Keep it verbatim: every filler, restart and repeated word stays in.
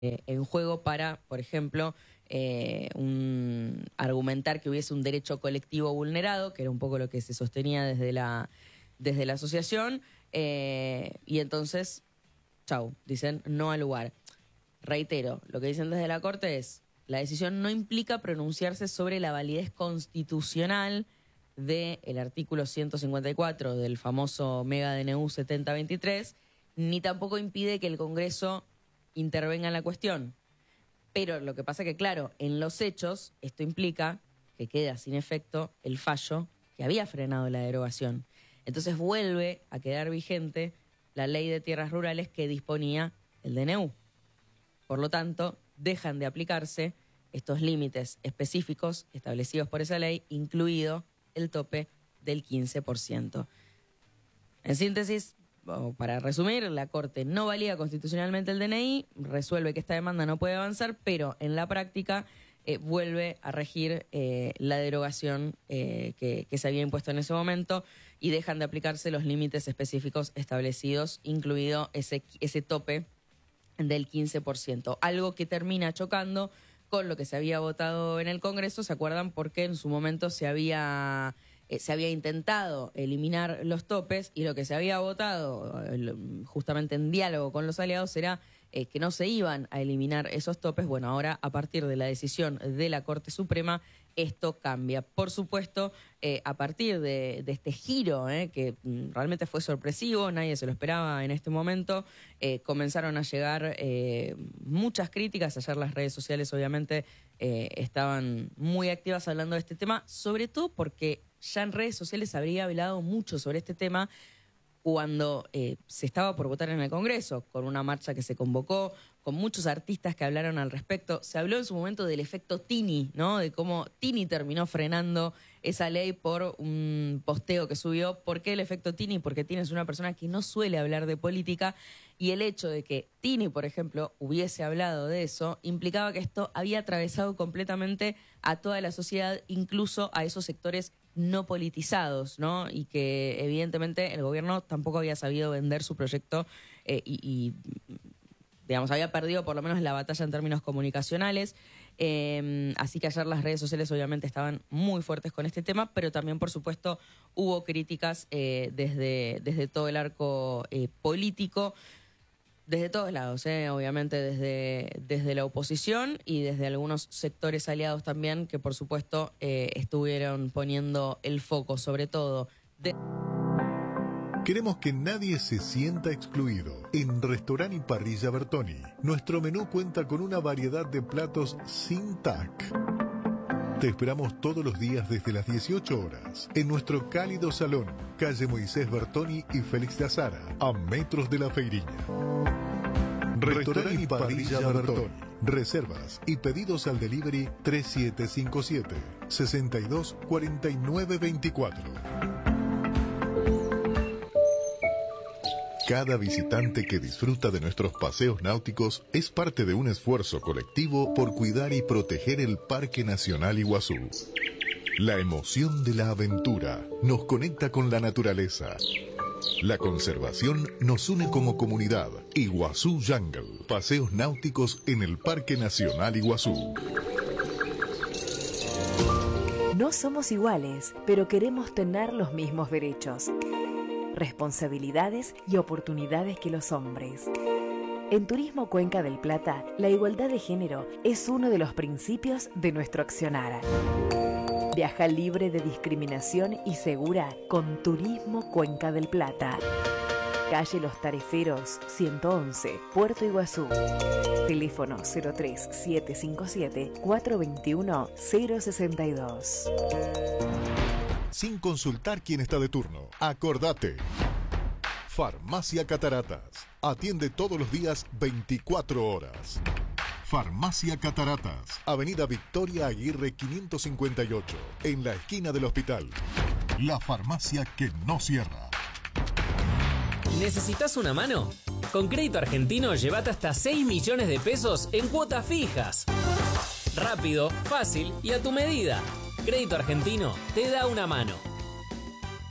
eh, en juego para, por ejemplo, eh, un, argumentar que hubiese un derecho colectivo vulnerado, que era un poco lo que se sostenía desde la, desde la asociación, eh, y entonces, chau, dicen no al lugar. Reitero, lo que dicen desde la Corte es, la decisión no implica pronunciarse sobre la validez constitucional del artículo ciento cincuenta y cuatro del famoso mega D N U setenta veintitrés, ni tampoco impide que el Congreso intervenga en la cuestión. Pero lo que pasa que, claro, en los hechos, esto implica que queda sin efecto el fallo que había frenado la derogación. Entonces vuelve a quedar vigente la ley de tierras rurales que disponía el D N U. Por lo tanto, dejan de aplicarse estos límites específicos establecidos por esa ley, incluido el tope del quince por ciento. En síntesis, para resumir, la Corte no valida constitucionalmente el D N I, resuelve que esta demanda no puede avanzar, pero en la práctica eh, vuelve a regir eh, la derogación eh, que, que se había impuesto en ese momento y dejan de aplicarse los límites específicos establecidos, incluido ese, ese tope del quince por ciento. Algo que termina chocando con lo que se había votado en el Congreso, ¿se acuerdan? Porque en su momento se había... se había intentado eliminar los topes y lo que se había votado justamente en diálogo con los aliados era eh, que no se iban a eliminar esos topes. Bueno, ahora a partir de la decisión de la Corte Suprema esto cambia. Por supuesto, eh, a partir de, de este giro eh, que mm, realmente fue sorpresivo, nadie se lo esperaba en este momento, eh, comenzaron a llegar eh, muchas críticas. Ayer las redes sociales obviamente eh, estaban muy activas hablando de este tema, sobre todo porque ya en redes sociales habría hablado mucho sobre este tema cuando eh, se estaba por votar en el Congreso, con una marcha que se convocó, con muchos artistas que hablaron al respecto. Se habló en su momento del efecto Tini, ¿no? De cómo Tini terminó frenando esa ley por un posteo que subió. ¿Por qué el efecto Tini? Porque Tini es una persona que no suele hablar de política y el hecho de que Tini, por ejemplo, hubiese hablado de eso, implicaba que esto había atravesado completamente a toda la sociedad, incluso a esos sectores no politizados, ¿no? Y que evidentemente el gobierno tampoco había sabido vender su proyecto eh, y, y, digamos, había perdido por lo menos la batalla en términos comunicacionales. Eh, así que ayer las redes sociales obviamente estaban muy fuertes con este tema, pero también, por supuesto, hubo críticas eh, desde, desde todo el arco eh, político, desde todos lados, eh, obviamente desde, desde la oposición y desde algunos sectores aliados también, que por supuesto eh, estuvieron poniendo el foco, sobre todo de... Queremos que nadie se sienta excluido. En Restaurant y Parrilla Bertoni, nuestro menú cuenta con una variedad de platos sin T A C. Te esperamos todos los días desde las dieciocho horas en nuestro cálido salón, calle Moisés Bertoni y Félix de Azara, a metros de la Feiriña. Restaurant y Parrilla Bertoni. Reservas y pedidos al delivery tres siete cinco siete, seis dos cuatro nueve dos cuatro. Cada visitante que disfruta de nuestros paseos náuticos es parte de un esfuerzo colectivo por cuidar y proteger el Parque Nacional Iguazú. La emoción de la aventura nos conecta con la naturaleza. La conservación nos une como comunidad. Iguazú Jungle. Paseos náuticos en el Parque Nacional Iguazú. No somos iguales, pero queremos tener los mismos derechos, responsabilidades y oportunidades que los hombres. En Turismo Cuenca del Plata, la igualdad de género es uno de los principios de nuestro accionar. Viaja libre de discriminación y segura con Turismo Cuenca del Plata. Calle Los Tareferos, ciento once, Puerto Iguazú. Teléfono cero tres siete cinco siete, cuatro dos uno, cero seis dos. Sin consultar quién está de turno. Acordate. Farmacia Cataratas. Atiende todos los días veinticuatro horas. Farmacia Cataratas. Avenida Victoria Aguirre quinientos cincuenta y ocho. En la esquina del hospital. La farmacia que no cierra. ¿Necesitas una mano? Con Crédito Argentino llévate hasta seis millones de pesos en cuotas fijas. Rápido, fácil y a tu medida. Crédito Argentino te da una mano.